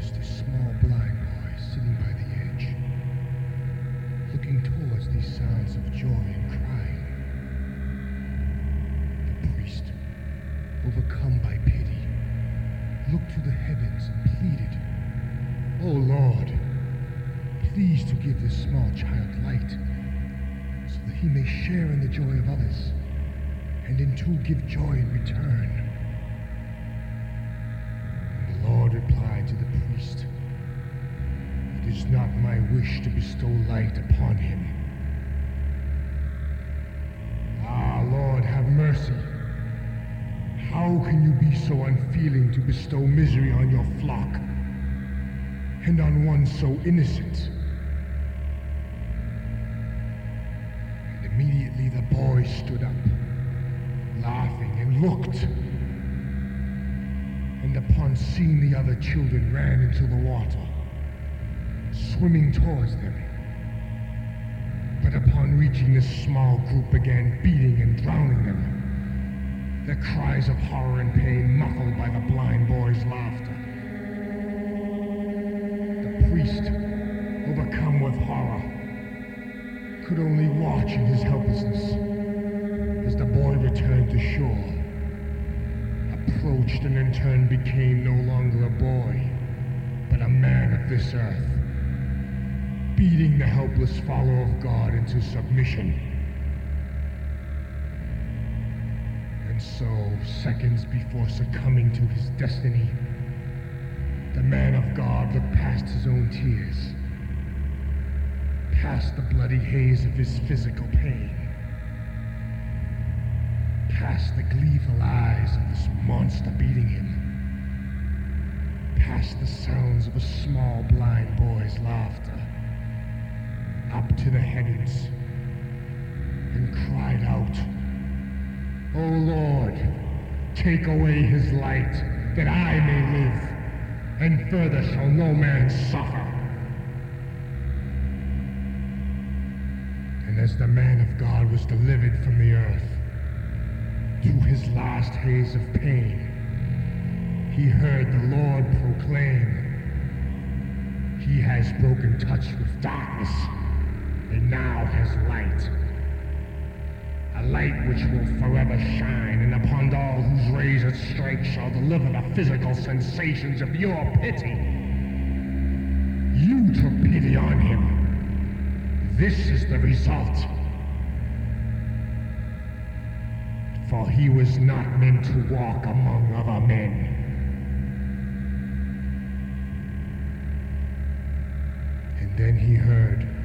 watched a small blind boy sitting by the edge, looking towards these sounds of joy and crying. The priest, overcome by pity, looked to the heavens and pleaded, "O Lord, please to give this small child light, so that he may share in the joy of others, and in too give joy in return." And the Lord replied to the priest, "It is not my wish to bestow light upon him." Ah, Lord, have mercy. How can you be so unfeeling to bestow misery on your flock, and on one so innocent? And immediately the boy stood up, laughing, and looked, and upon seeing the other children ran into the water, swimming towards them. But upon reaching this small group began beating and drowning them, their cries of horror and pain muffled by the blind boy's laughter. The priest, overcome with horror, could only watch in his helplessness as the boy returned to shore, approached and in turn became no longer a boy, but a man of this earth, beating the helpless follower of God into submission. And so, seconds before succumbing to his destiny, the man of God looked past his own tears, past the bloody haze of his physical pain, past the gleeful eyes of this monster beating him, past the sounds of a small blind boy's laughter, up to the heavens, and cried out, "O Lord, take away his light, that I may live, and further shall no man suffer." And as the man of God was delivered from the earth, to his last haze of pain, he heard the Lord proclaim, "He has broken touch with darkness, and now has light. A light which will forever shine, and upon all whose rays it strikes shall deliver the physical sensations of your pity. You took pity on him. This is the result. For he was not meant to walk among other men." And then he heard